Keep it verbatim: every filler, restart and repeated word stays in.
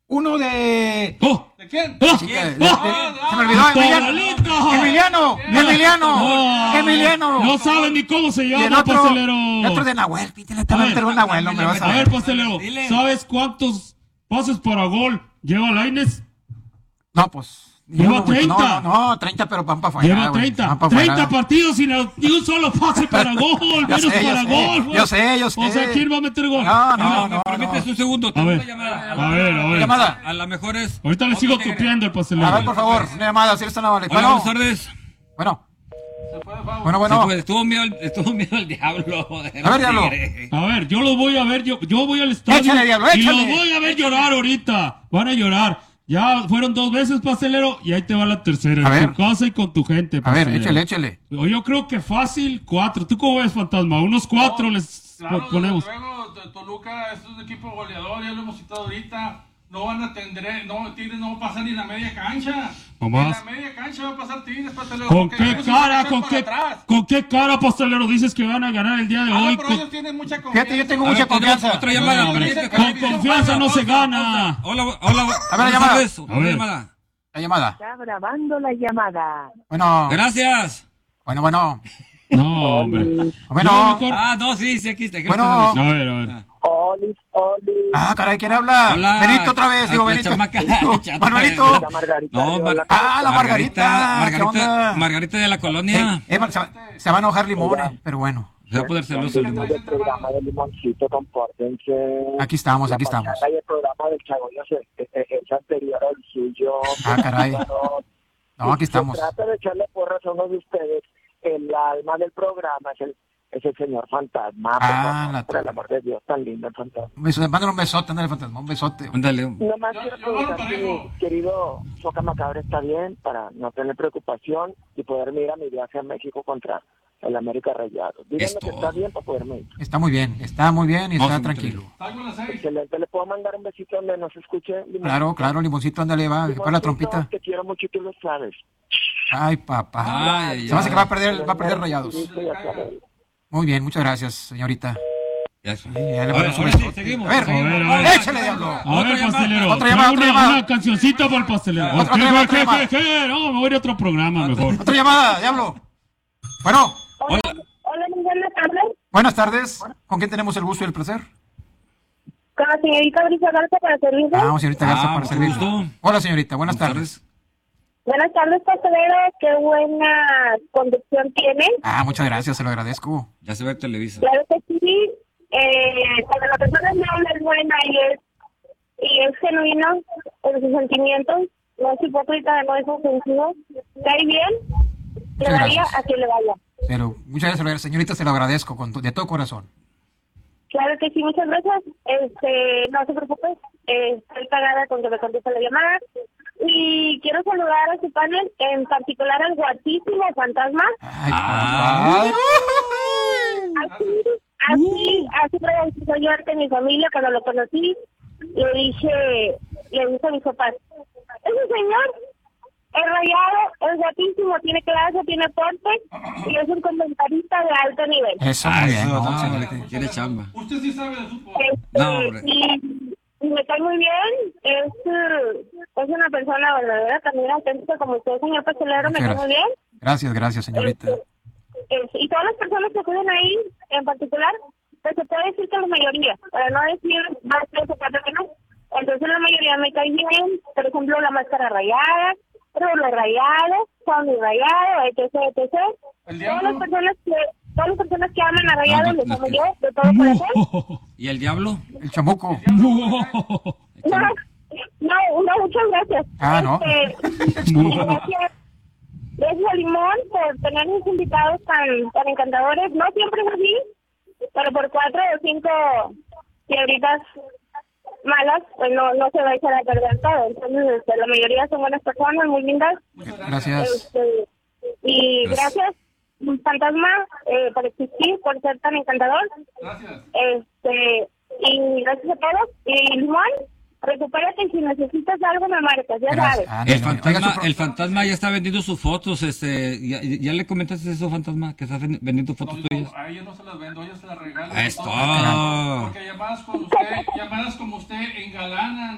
Uno de... ¡Oh! ¿De quién? ¡Oh! Sí, ¡Oh! de- de- de- se me olvidó, Emiliano. ¡Toralito! Emiliano, Emiliano, No, Emiliano. No saben ni cómo se Y el llama, otro, pastelero. el otro de Nahuel, pítale, está A ver, un Nahuel, hombre, vas a A ver. ver, pastelero, Dile. ¿sabes cuántos pases para gol lleva Lainez? No, pues... Lleva no, güey, treinta. No, no, treinta, pero van para afuera. Lleva güey, treinta. van pa' treinta afuera. partidos sin ni un solo pase para gol. Yo Menos sé, yo para sé, gol. güey. yo sé, yo O sea, sé. ¿quién va a meter gol? No, no, ¿Me no, permites no. un segundo? A Tengo ver, una llamada. a ver, a ver. Llamada. A lo mejor es... Ahorita le sigo otro tigre. tuteando el pastelero. A ver, por favor, una llamada, si eres tan amable. Hola, Bueno, buenas tardes. bueno, Se fue, Fabo. bueno, Se bueno. fue, estuvo miedo, el- estuvo miedo el diablo. A ver, diablo. A ver, yo lo voy a ver, yo, yo voy al estadio Échale, diablo, y échale. lo voy a ver llorar ahorita. Van a llorar. Ya fueron dos veces, pastelero, y ahí te va la tercera. A En ver. tu casa y con tu gente, A ver, pastelero. échale, échale. Yo creo que fácil, cuatro. ¿Tú cómo ves, Fantasma? Unos cuatro les Claro, ponemos. desde luego, T- Toluca es un equipo goleador, ya lo hemos citado ahorita. No van a tender, no, Tigres no va a pasar ni la media cancha. Nomás. En la media cancha va a pasar Tigres, pastelero. ¿Con porque qué ellos se cara, van a con echar qué, para atrás. con qué cara, pastelero, dices que van a ganar el día de Ah, hoy? pero Con, ellos tienen mucha confianza. Fíjate, yo tengo A mucha ver, tenemos confianza. Otra llamada. No, hombre, permíteme, con permíteme. confianza no se gana. Hola, hola. buenas llamada. tardes. A Una ver. llamada. La llamada. Está grabando la llamada. Bueno, Gracias. bueno, bueno. No, hombre. Bueno. Yo mejor- Ah, no, sí, sí, aquí está. aquí Bueno. está. A ver, a ver. Oli, Oli. Ah, caray, ¿quién habla? Hola. Benito otra vez, digo Ah, Benito. chamaca, Digo, chamaca. Manuelito. La Margarita. No, dio Mar- la- Ah, la Margarita. ¿Qué Margarita, onda? Margarita de la colonia. Eh, eh, se, va, se va a enojar Limones, pero bueno. Se va a poner celoso el limón. El programa del limoncito, compórtense. Aquí estamos, La aquí estamos. mañana y el programa del Chagoño es, es, es anterior al suyo. Ah, caray. No, aquí estamos. Se trata de echarle porras a uno de ustedes. El alma del programa es el, es el señor fantasma. por Ah, favor, la por el amor de Dios, tan lindo el fantasma. Un beso, mándale un besote, ándale, fantasma, un besote. Ándale. Nomás Yo- quiero yo no lo preguntar si parejo. mi querido Soca Macabre está bien para no tener preocupación y poderme ir a mi viaje a México contra el América Rayado. Díganme Es que todo. está bien para poderme ir. Está muy bien, está muy bien y Vamos está a tranquilo. Salgo a las seis. Excelente, ¿le puedo mandar un besito donde no se escuche? Limoncito? Claro, claro, Limoncito, ándale, va, Limoncito, con la trompita. Te quiero mucho y tú lo sabes. Ay, papá. Ay, Se me hace ay. que va a perder, va a perder Rayados. Muy bien, muchas gracias, señorita. Ya está. Sí, ya le A ver, ponemos un ahora sí, besote. seguimos. A ver, seguimos. a ver, a ver. échale, diablo. A Otra ver, llamada. pastelero. Otra llamada, Trae otra una, llamada. una cancioncita para el pastelero. Otra, ¿Qué, otra qué, llamada, qué, otra qué, qué? No, me voy a ir a otro programa mejor. Otra llamada, diablo. Bueno, Hola. Hola, muy buenas tardes. buenas tardes. ¿Con quién tenemos el gusto y el placer? Con la señorita Brisa Garza para servirle. Ah, señorita Garza, Ah, para mucho servirle. gusto. Hola, señorita, buenas Buenas tardes. Buenas tardes, pastelero. Qué buena conducción tiene. Ah, muchas gracias, se lo agradezco. Ya se ve Televisa. Claro que sí. Eh, cuando la persona me habla es buena y es, y es genuino en sus sentimientos, no es hipócrita, no es ofensivo, cae bien, le Muchas daría gracias. a quien le vaya. Pero muchas gracias, señorita, se lo agradezco con to- de todo corazón. Claro que sí, muchas gracias. Este, no se preocupe, eh, estoy pagada con que me conteste la llamada. Y quiero saludar a su panel, en particular al guapísimo fantasma. Ay, Ah. papá. Así, así, así pregunto yo ante mi familia cuando lo conocí. Le dije, le dije a mis papás, ese señor es rayado, es guapísimo, tiene clase, tiene porte y es un comentarista de alto nivel. Eso, Ah, muy bien. eso, no, no, excelente. hombre, quiere chamba. Usted sí sabe de fútbol. Este, No, hombre. y, y me cae muy bien, es, eh, es una persona verdadera, también auténtica como usted, señor pastelero, me Muchas cae muy bien. Gracias, gracias, señorita. Este, este, y todas las personas que acuden ahí, en particular, pues se puede decir que la mayoría, para no decir más tres o cuatro que no. Entonces la mayoría me cae bien, por ejemplo, la máscara rayada, Rulo rayado, Sony rayado, etc, etcétera. El Todas diablo. las personas que, todas las personas que aman a Rayado, No, no, les no, amo no. yo, de todo corazón. ¿Y el diablo? El chamuco. No, no, no, muchas gracias. Ah, ¿no? Este, gracias. Gracias a Limón por tener mis invitados tan, tan encantadores. No siempre es así, pero por cuatro o cinco piedritas malas, pues no, no se va a echar a perder todo. Entonces, este, la mayoría son buenas personas, muy lindas. Gracias. Este, y Gracias. gracias, Fantasma, eh, por existir, por ser tan encantador. Gracias. Este, y gracias a todos. Y Limón, recupérate y si necesitas algo me marcas, ya sabes. Gracias. Ah, El no, no, oiga, fantasma, su pro- el fantasma ya está vendiendo sus fotos, este, ya, ya le comentaste eso, fantasma, que está ven- vendiendo No, fotos yo- tuyas. a ellos no se las vendo, a ellos se las regalo. Esto. Porque llamadas como usted, llamadas como usted engalanan